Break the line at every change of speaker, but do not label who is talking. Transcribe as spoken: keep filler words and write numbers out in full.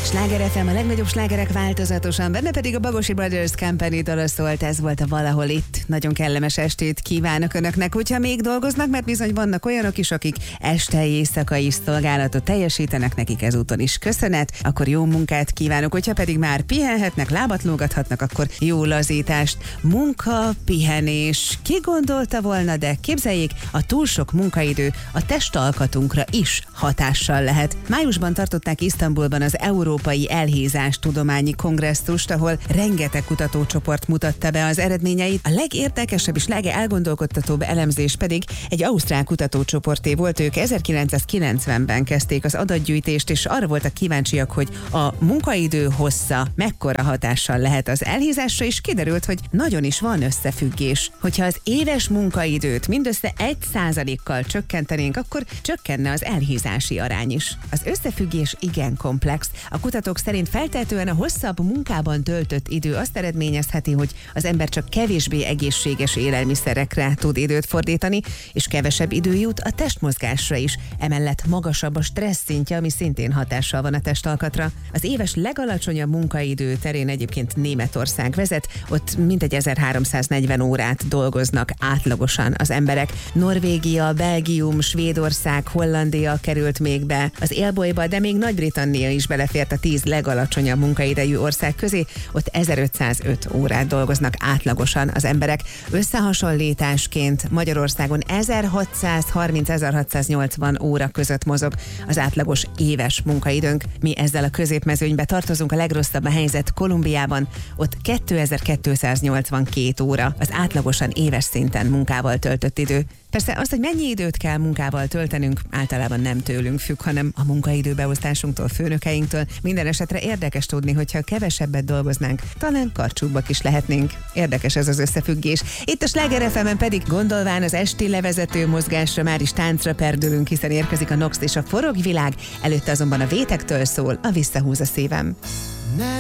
Sláger ef em, a legnagyobb slágerek változatosan, benne pedig a Bagosi Brothers Company dala szólt, ez volt a Valahol itt. Nagyon kellemes estét kívánok önöknek, hogyha még dolgoznak, mert bizony vannak olyanok is, akik este éjszaka is szolgálatot teljesítenek, nekik ezúton is köszönet, akkor jó munkát kívánok, hogyha pedig már pihenhetnek, lábat lógathatnak, akkor jó lazítást. Munka, pihenés, ki gondolta volna, de képzeljék, a túl sok munkaidő a testalkatunkra is hatással lehet. Májusban tartották Isztambulban az Európai Elhízás Tudományi Kongresszust, ahol rengeteg kutatócsoport mutatta be az eredményeit. A legérdekesebb és legelgondolkodtatóbb elemzés pedig egy ausztrál kutatócsoporté volt. Ők ezerkilencszázkilencvenben kezdték az adatgyűjtést, és arra voltak kíváncsiak, hogy a munkaidő hossza mekkora hatással lehet az elhízásra, és kiderült, hogy nagyon is van összefüggés. Hogyha az éves munkaidőt mindössze egy százalékkal csökkentenénk, akkor csökkenne az elhízási arány is. Az összefüggés igen komplex. A kutatók szerint feltehetően a hosszabb munkában töltött idő azt eredményezheti, hogy az ember csak kevésbé egészséges élelmiszerekre tud időt fordítani, és kevesebb idő jut a testmozgásra is. Emellett magasabb a stressz szintje, ami szintén hatással van a testalkatra. Az éves legalacsonyabb munkaidő terén egyébként Németország vezet, ott mintegy ezerháromszáznegyven órát dolgoznak átlagosan az emberek. Norvégia, Belgium, Svédország, Hollandia került még be az élbolyba, de még Nagy-Britannia is belefért a tíz legalacsonyabb munkaidejű ország közé, ott ezerötszázöt órát dolgoznak átlagosan az emberek. Összehasonlításként Magyarországon ezerhatszázharminc-ezerhatszáznyolcvan óra között mozog az átlagos éves munkaidőnk. Mi ezzel a középmezőnybe tartozunk, a legrosszabb a helyzet Kolumbiában, ott kétezer-kétszáznyolcvankét óra az átlagosan éves szinten munkával töltött idő. Persze azt, hogy mennyi időt kell munkával töltenünk, általában nem tőlünk függ, hanem a munkaidőbeosztásunktól, főnökeinktől. Minden esetre érdekes tudni, hogyha kevesebbet dolgoznánk, talán karcsúbbak is lehetnénk. Érdekes ez az összefüggés. Itt a Sláger ef emen pedig gondolván az esti levezető mozgásra már is táncra perdülünk, hiszen érkezik a Nox és a Forog világ, előtte azonban a Vétektől szól a Visszahúz a szívem.